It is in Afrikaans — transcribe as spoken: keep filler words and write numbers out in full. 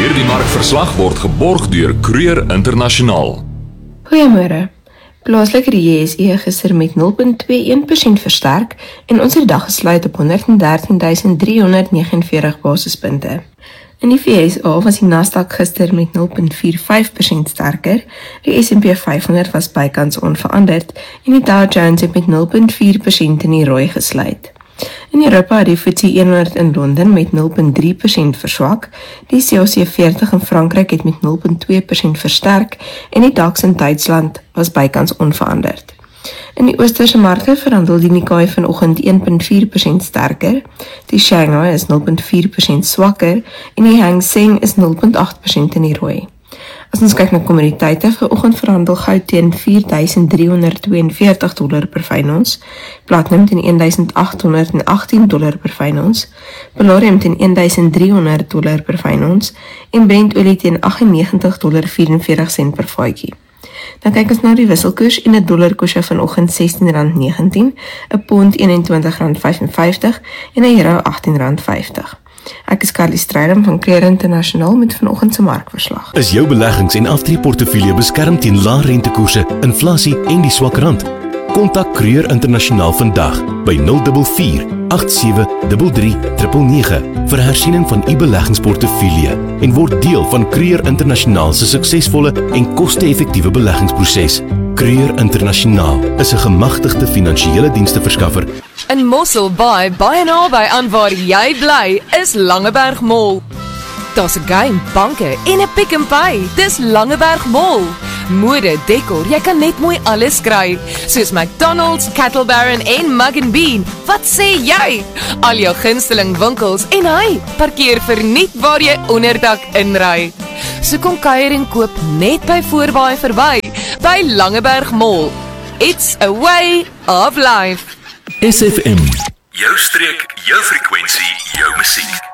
Hierdie markverslag word geborg deur Kruger Internasionaal. Goeiemôre. Plaaslike die J S E gister met nul punt twee een persent versterk en ons het die dag gesluit op honderd en dertien duisend driehonderd negenenveertig basispunte. In die V S A was die Nasdaq gister met nul punt vier vyf persent sterker, die S en P vyfhonderd was bykans onveranderd en die Dow Jones het met nul punt vier persent in die rooi gesluit. In Europa het die F T S E honderd in Londen met nul punt drie persent verswak, die C A C veertig in Frankryk het met nul punt twee persent versterk en die DAX in Duitsland was bykans onveranderd. In die oosterse markte verhandel die Nikkei vanoggend een punt vier persent sterker, die Shanghai is nul punt vier persent swakker en die Hang Seng is nul punt agt persent in die rooi. As ons kyk na kommoditeite, vanoggend verhandel goud teen vier duisend driehonderd tweeënveertig dollar per fyn ons, platinum teen een duisend agt honderd agttien dollar per fyn ons, palladium teen een duisend driehonderd dollar per fyn ons en Brent olie teen agt en negentig dollar vyf-en-veertig sent per vatjie. Dan kyk ons na die wisselkoers en 'n dollar koers vanoggend sestien rand negentien, 'n pond eenentwintig rand vyf en vyftig en 'n euro agttien rand vyftig. Ek is Carly Strydom van Kruger Internasionaal met vanoggend se markverslag. Is jou beleggings- en aftreeportefeulje beskerm teen lae rentekoerse, inflasie en die swak rand? Kontak Kruger Internasionaal vandag by nul vier vier agt sewe drie drie nege nege vir hersiening van u beleggingsportefeulje en word deel van Kruger Internasionaal se suksesvolle en koste-effektiewe beleggingsproses. Kruger Internasionaal is 'n gemagtigde finansiële diensteverskaffer. In Mossel Bay, baie naby aan waar jy bly, is Langeberg Mall. Daar's 'n game, banke en 'n Pick n Pay. Dis Langeberg Mall. Mode, dekor, jy kan net mooi alles kry, soos McDonald's, Cattle Baron en Mug and Bean. Wat sê jy? Al jou gunsteling winkels en hy, parkeer verniet waar jy onderdak inry. So kom kuier en koop net by Voorbaai verby, by Langeberg Mall. It's a way of life. S F M. Jou streek, jou frekwensie, jou musiek.